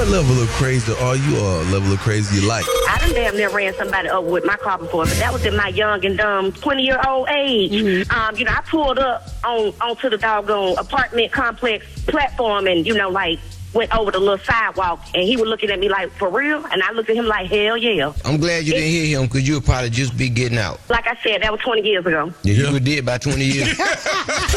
What level of crazy are you, or level of crazy you like? I done damn near ran somebody up with my car before, but that was in my young and dumb 20-year-old age. Mm-hmm. I pulled up onto the doggone apartment complex platform and, went over the little sidewalk, and he was looking at me like, for real? And I looked at him like, hell yeah. I'm glad you didn't hear him, because you would probably just be getting out. Like I said, that was 20 years ago. Yeah, you did by 20 years.